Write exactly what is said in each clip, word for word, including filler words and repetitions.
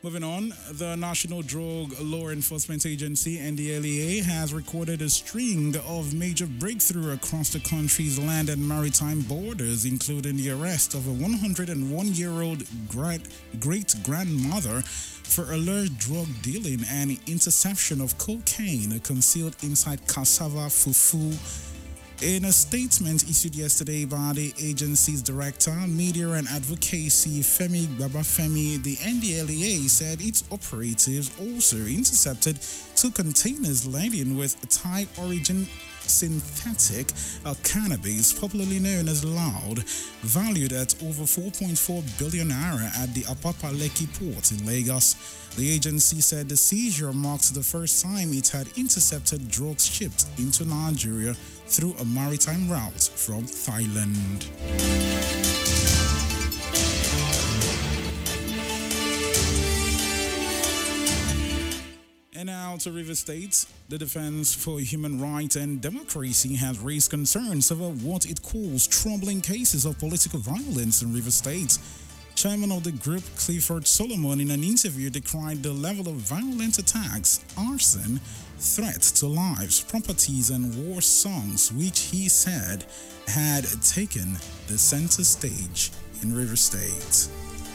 Moving on, the National Drug Law Enforcement Agency, N D L E A, has recorded a string of major breakthroughs across the country's land and maritime borders, including the arrest of a one hundred one-year-old great-grandmother for alleged drug dealing and interception of cocaine concealed inside cassava fufu. In a statement issued yesterday by the agency's Director, Media and Advocacy, Femi Babafemi, the N D L E A said its operatives also intercepted two containers laden with Thai origin synthetic uh, cannabis, popularly known as loud, valued at over four point four billion naira at the Apapa Lekki port in Lagos. The agency said the seizure marked the first time it had intercepted drugs shipped into Nigeria through a maritime route from Thailand. And now to River State. The Defense for Human Rights and Democracy has raised concerns over what it calls troubling cases of political violence in River State. Chairman of the group, Clifford Solomon, in an interview decried the level of violent attacks, arson, threats to lives, properties, and war songs, which he said had taken the center stage in River State.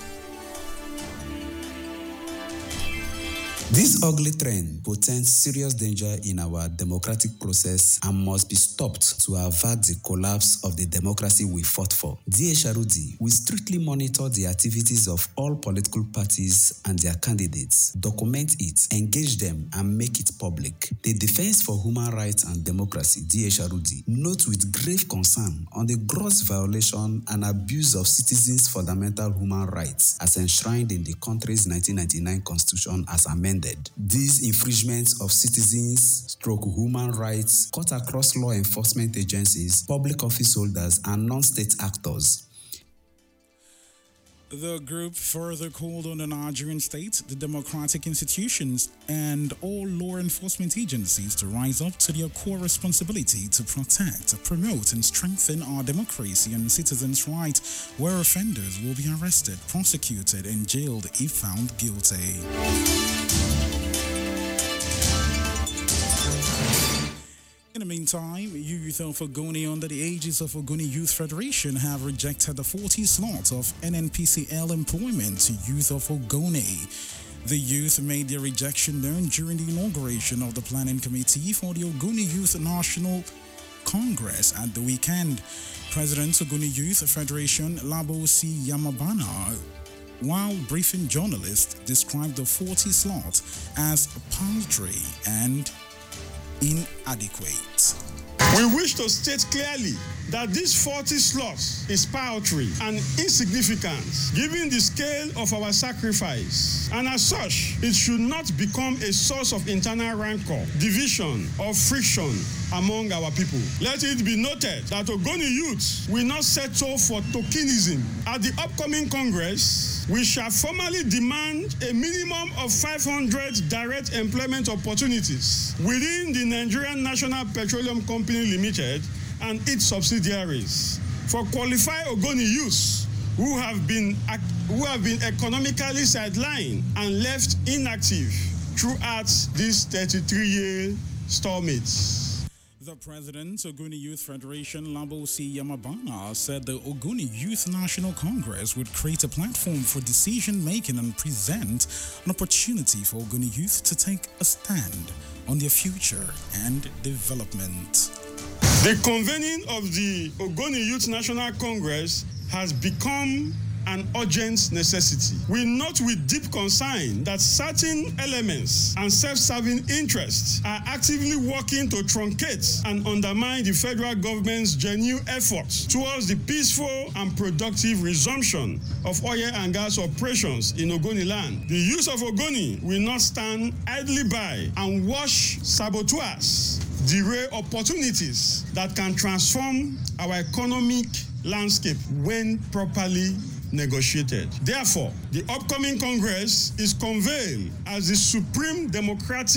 This ugly trend portends serious danger in our democratic process and must be stopped to avert the collapse of the democracy we fought for. D H R D will strictly monitor the activities of all political parties and their candidates, document it, engage them, and make it public. The Defense for Human Rights and Democracy, D H R D, notes with grave concern on the gross violation and abuse of citizens' fundamental human rights as enshrined in the country's nineteen ninety-nine Constitution as amended. These infringements of citizens' stroke human rights cut across law enforcement agencies, public office holders, and non-state actors. The group further called on the Nigerian state, the democratic institutions, and all law enforcement agencies to rise up to their core responsibility to protect, promote, and strengthen our democracy and citizens' rights, where offenders will be arrested, prosecuted, and jailed if found guilty. In the meantime, youth of Ogoni under the aegis of Ogoni Youth Federation have rejected the forty slot of N N P C L employment to youth of Ogoni. The youth made their rejection known during the inauguration of the planning committee for the Ogoni Youth National Congress at the weekend. President Ogoni Youth Federation Labo C. Yamabana, while briefing journalists, described the forty slot as paltry and inadequate. We wish to state clearly that this forty slots is paltry and insignificant given the scale of our sacrifice, and as such, it should not become a source of internal rancor, division, or friction among our people. Let it be noted that Ogoni youth will not settle for tokenism. At the upcoming Congress, we shall formally demand a minimum of five hundred direct employment opportunities within the Nigerian National Petroleum Company Limited and its subsidiaries for qualified Ogoni youths who have been who have been economically sidelined and left inactive throughout this thirty-three-year stalemate. The president, Ogoni Youth Federation, Labo C. Yamabana, said the Ogoni Youth National Congress would create a platform for decision-making and present an opportunity for Ogoni youth to take a stand on their future and development. The convening of the Ogoni Youth National Congress has become an urgent necessity. We note with deep concern that certain elements and self-serving interests are actively working to truncate and undermine the federal government's genuine efforts towards the peaceful and productive resumption of oil and gas operations in Ogoni land. The youth of Ogoni will not stand idly by and watch saboteurs derail opportunities that can transform our economic landscape when properly negotiated. Therefore, the upcoming Congress is conveyed as the supreme democratic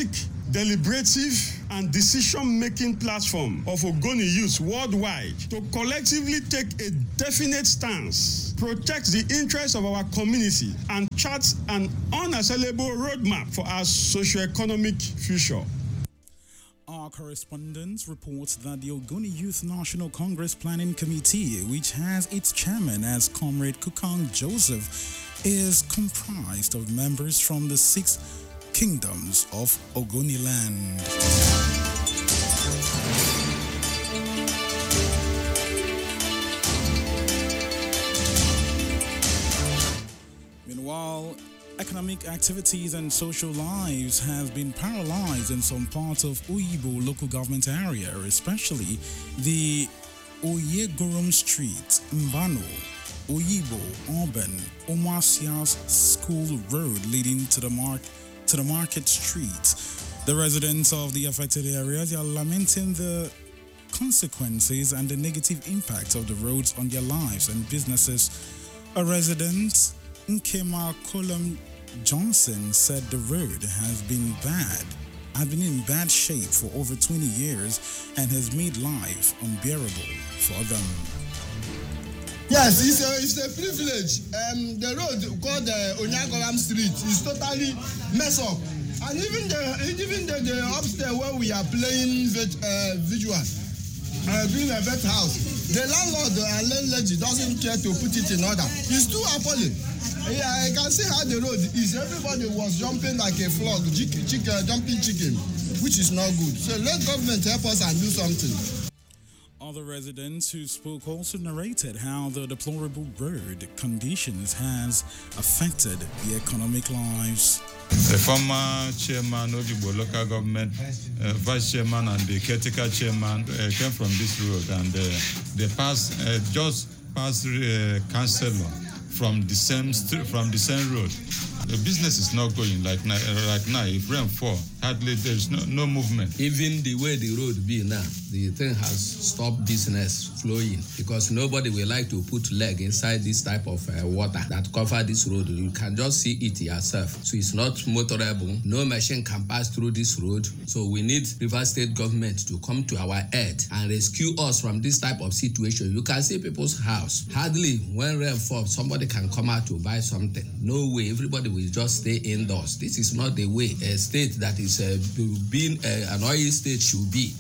deliberative and decision-making platform of Ogoni youth worldwide to collectively take a definite stance, protect the interests of our community, and chart an unassailable roadmap for our socio-economic future. Our correspondent reports that the Ogoni Youth National Congress Planning Committee, which has its chairman as Comrade Kukang Joseph, is comprised of members from the six kingdoms of Ogoniland. Meanwhile, economic activities and social lives have been paralyzed in some parts of Uyibo local government area, especially the Oyegorum Street, Mbano, Uyibo, Urban, Omasias School Road leading to the mark to the Market Street. The residents of the affected areas are lamenting the consequences and the negative impact of the roads on their lives and businesses. A resident, Nkema Colum Johnson, said the road has been bad, has been in bad shape for over twenty years and has made life unbearable for them. Yes, it's a, it's a privilege. Um, the road called uh, Onyagolam Street is totally messed up. And even the even the, the upstairs where we are playing vet, uh, visual, uh, doing a vet house, the landlord and landlady doesn't care to put it in order. It's too appalling. Yeah, I can see how the road is. Everybody was jumping like a frog, chicken, chicken, jumping chicken, which is not good. So let government help us and do something. Other residents who spoke also narrated how the deplorable road conditions has affected the economic lives. The former chairman of the local government, uh, vice chairman and the caretaker chairman uh, came from this road, and uh, they passed uh, just passed uh, councillor from the same street, from the same road. The business is not going like now. Like now, if rain fall, hardly there's no, no movement. Even the way the road be now, the thing has stopped business flowing because nobody will like to put leg inside this type of uh, water that cover this road. You can just see it yourself. So it's not motorable. No machine can pass through this road. So we need Rivers State government to come to our aid and rescue us from this type of situation. You can see people's house. Hardly when rain falls, somebody can come out to buy something. No way. Everybody will just stay indoors. This is not the way a state that is uh, being uh, an oil state should be.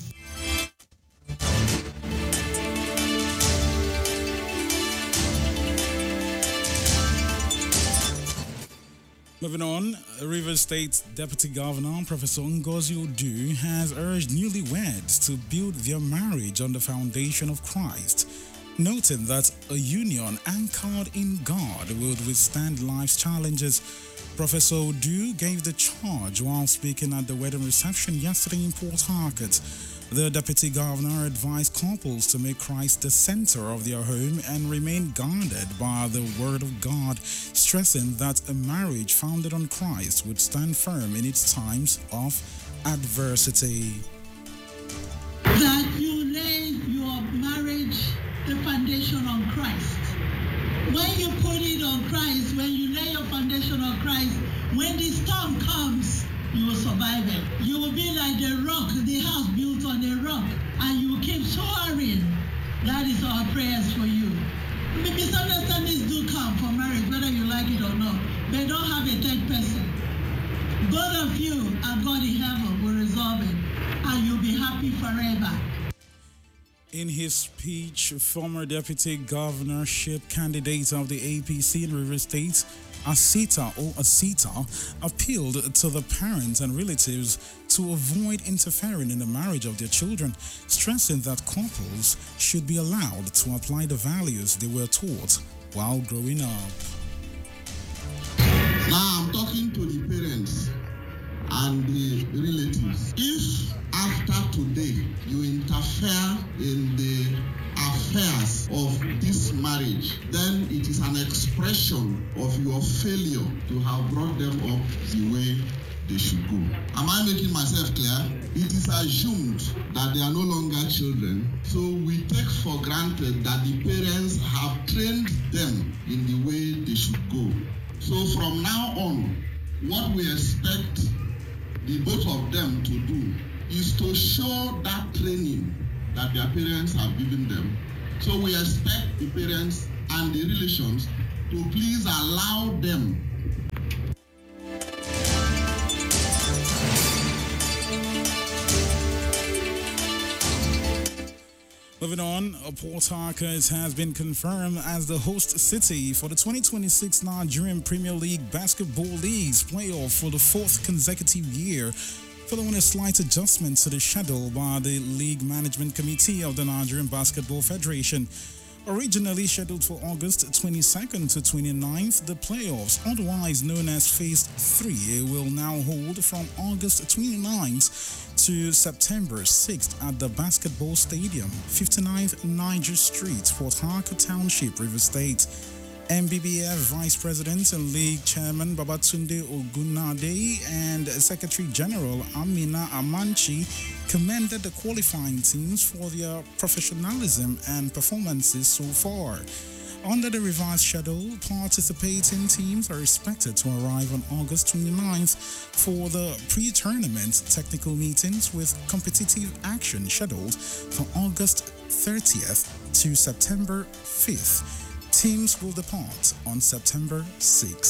Moving on, Rivers State Deputy Governor Professor Ngozi Odu has urged newlyweds to build their marriage on the foundation of Christ, noting that a union anchored in God will withstand life's challenges. Professor Odu gave the charge while speaking at the wedding reception yesterday in Port Harcourt. The Deputy Governor advised couples to make Christ the center of their home and remain guarded by the Word of God, stressing that a marriage founded on Christ would stand firm in its times of adversity. That you lay your marriage, the foundation on Christ. When you put it on Christ, when you lay your foundation on Christ, when the storm comes, you will survive it. You will be like the rock, the house built on a rock, and you will keep soaring. That is our prayers for you. Misunderstandings do come for marriage, whether you like it or not. But don't have a third person. God of you and God in heaven will resolve it, and you'll be happy forever. In his speech, former deputy governorship candidate of the A P C in Rivers State, Asita or Asita, appealed to the parents and relatives to avoid interfering in the marriage of their children, stressing that couples should be allowed to apply the values they were taught while growing up. Now I'm talking to the parents and the relatives. If after today you interfere in the affairs of this marriage, then it is an expression of your failure to have brought them up the way they should go. Am I making myself clear? It is assumed that they are no longer children, so we take for granted that the parents have trained them in the way they should go. So from now on, what we expect the both of them to do is to show that training that their parents have given them. So we expect the parents and the relations to please allow them. Moving on, Port Harcourt has been confirmed as the host city for the twenty twenty-six Nigerian Premier League Basketball League's playoff for the fourth consecutive year, following a slight adjustment to the schedule by the League Management Committee of the Nigerian Basketball Federation. Originally scheduled for August twenty-second to twenty-ninth, the playoffs, otherwise known as Phase three, will now hold from August twenty-ninth to September sixth at the Basketball Stadium, fifty-ninth Niger Street, Port Harcourt Township, Rivers State. M B B F Vice President and League Chairman Babatunde Ogunade and Secretary General Amina Amanchi commended the qualifying teams for their professionalism and performances so far. Under the revised schedule, participating teams are expected to arrive on August twenty-ninth for the pre-tournament technical meetings, with competitive action scheduled for August thirtieth to September fifth. Teams will depart on September sixth.